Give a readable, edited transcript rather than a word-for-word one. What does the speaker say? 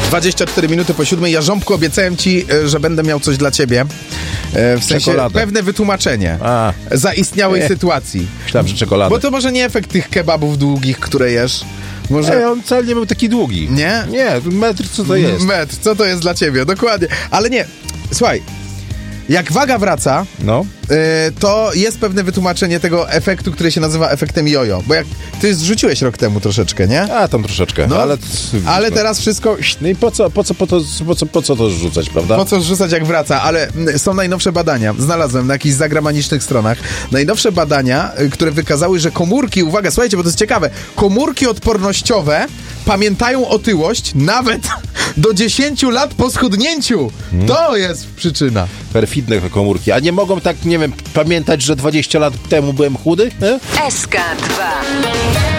24 minuty po 7. Ja, Ząbku, obiecałem ci, że będę miał coś dla ciebie. W sensie Czekoladę. pewne wytłumaczenie A. zaistniałej sytuacji. Myślałem, że czekoladę. Bo to może nie efekt tych kebabów długich, które jesz. Może... on wcale nie był taki długi. Nie? Nie, metr co to jest? Metr, co to jest dla ciebie? Dokładnie. Ale nie, słuchaj, jak waga wraca, No. to jest pewne wytłumaczenie tego efektu, który się nazywa efektem jojo. Bo jak ty zrzuciłeś rok temu troszeczkę, nie? A, tam troszeczkę. No, ale... ale teraz wszystko... No i po co to rzucać, prawda? Po co zrzucać, jak wraca? Ale są najnowsze badania. Znalazłem na jakichś zagranicznych stronach. Najnowsze badania, które wykazały, że komórki, uwaga, słuchajcie, bo to jest ciekawe, komórki odpornościowe pamiętają otyłość nawet do 10 lat po schudnięciu. To jest przyczyna. Perfidne komórki. A nie mogą tak, nie wiem, pamiętać, że 20 lat temu byłem chudy? SK2